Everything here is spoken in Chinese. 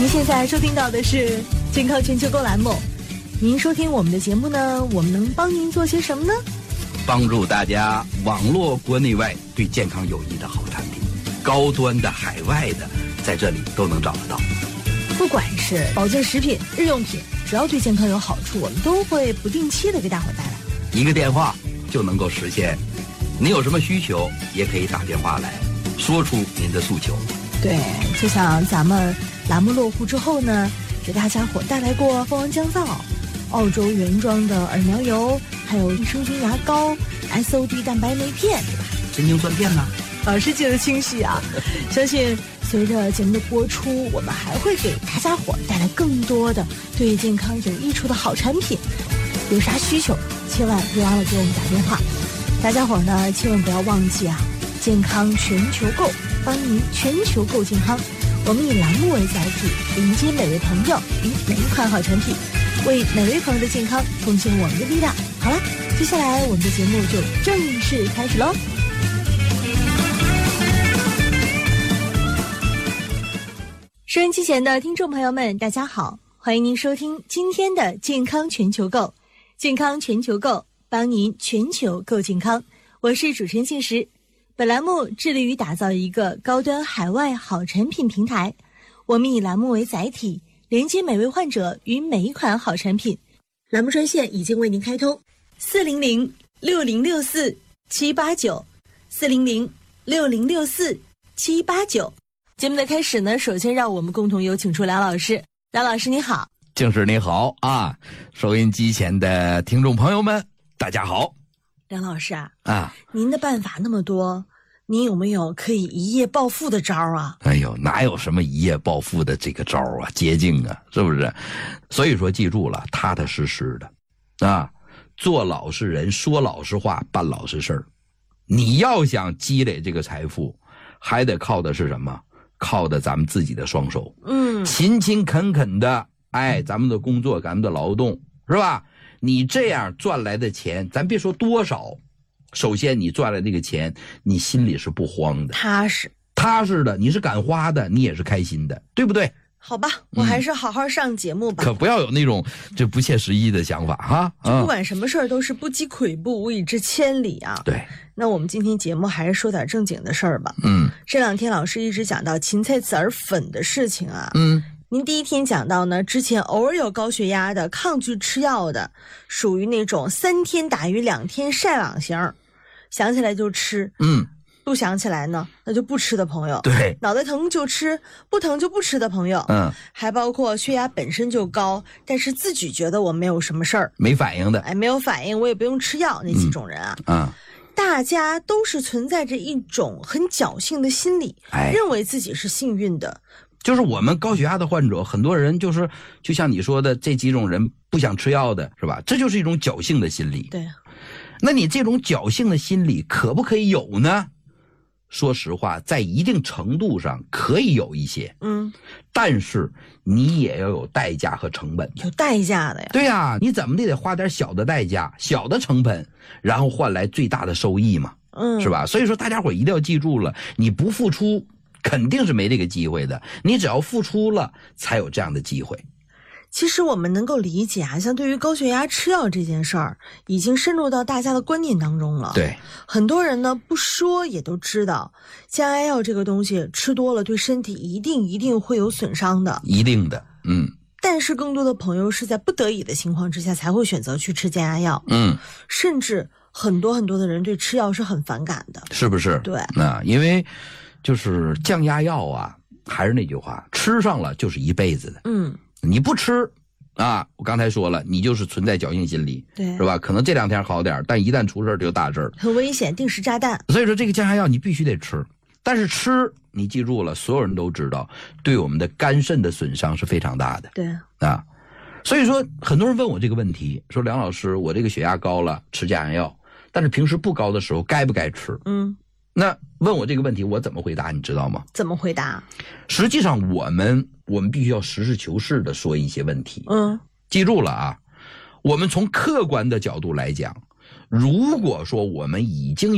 您现在收听到的是健康全球购栏目。您收听我们的节目呢，我们能帮您做些什么呢？ 帮助大家网络国内外对健康有益的好产品，高端的、海外的，在这里都能找得到。 不管是保健食品、日用品，只要对健康有好处，我们都会不定期的给大伙带来。 一个电话就能够实现。您有什么需求，也可以打电话来，说出您的诉求。 对，就像咱们栏目落户之后呢，给大家伙带来过蜂王降噪、澳洲原装的耳苗油，还有益生菌牙膏、SOD 蛋白酶片，对吧？ 神经酸片呢？ 老师记得清晰啊！相信随着节目的播出，我们还会给大家伙带来更多的对健康有益处的好产品。有啥需求，千万别忘了给我们打电话。大家伙呢，千万不要忘记啊！健康全球购，帮您全球购健康。我们以栏目为载体，迎接每位朋友与每一款好产品，为每位朋友的健康奉献我们的力量。好了，接下来我们的节目就正式开始喽。收音机前的听众朋友们，大家好，欢迎您收听今天的健康全球购。健康全球购，帮您全球购健康。我是主持人信实。本栏目致力于打造一个高端海外好产品平台，我们以栏目为载体，连接每位患者与每一款好产品。栏目专线已经为您开通，400-6064-789，400-6064-789。节目的开始呢，首先让我们共同有请出梁老师。梁老师你好。 静师你好啊，收音机前的听众朋友们大家好。 梁老师啊，您的办法那么多，您有没有可以一夜暴富的招啊？ 哎呦，哪有什么一夜暴富的这个招啊，捷径啊，是不是？所以说记住了，踏踏实实的啊，做老实人，说老实话，办老实事儿。你要想积累这个财富，还得靠的是什么？靠的咱们自己的双手，勤勤恳恳的，咱们的工作，咱们的劳动，是吧？你这样赚来的钱，咱别说多少，首先你赚来这个钱，你心里是不慌的，踏实的，你是敢花的，你也是开心的，对不对？ 好吧，我还是好好上节目吧。 可不要有那种这不切实际的想法哈。 就不管什么事儿都是不积跬步，无以至千里啊。 对。 那我们今天节目还是说点正经的事儿吧。这两天老师一直讲到芹菜籽儿粉的事情啊。您第一天讲到呢，之前偶尔有高血压的，抗拒吃药的，属于那种3天打鱼2天晒网型，想起来就吃，不想起来呢，那就不吃的朋友， 对， 脑袋疼就吃，不疼就不吃的朋友，还包括血压本身就高，但是自己觉得我没有什么事儿， 没反应的， 没有反应，我也不用吃药，那几种人啊，大家都是存在着一种很侥幸的心理，认为自己是幸运的。 就是我们高血压的患者，很多人就是就像你说的这几种人不想吃药的，是吧？这就是一种侥幸的心理。 对， 那你这种侥幸的心理可不可以有呢？说实话，在一定程度上可以有一些，但是你也要有代价和成本， 有代价的呀。 对呀，你怎么得花点小的代价、小的成本，然后换来最大的收益嘛，是吧？所以说大家伙一定要记住了，你不付出肯定是没这个机会的，你只要付出了才有这样的机会。 其实我们能够理解啊，像对于高血压吃药这件事儿，已经深入到大家的观念当中了。 对， 很多人呢不说也都知道，降压药这个东西吃多了对身体一定会有损伤的， 一定的。 但是更多的朋友是在不得已的情况之下才会选择去吃降压药。甚至很多的人对吃药是很反感的， 是不是？ 对， 因为就是降压药啊，还是那句话，吃上了就是一辈子的。你不吃啊，我刚才说了，你就是存在侥幸心理， 对， 是吧？可能这2天好点，但一旦出事就大事， 很危险，定时炸弹。 所以说这个降压药你必须得吃，但是吃你记住了，所有人都知道，对我们的肝肾的损伤是非常大的。 对啊，所以说很多人问我这个问题，说梁老师，我这个血压高了，吃降压药，但是平时不高的时候该不该吃？那问我这个问题，我怎么回答？你知道吗？ 怎么回答？ 实际上我们必须要实事求是的说一些问题。记住了啊，我们从客观的角度来讲，如果说我们已经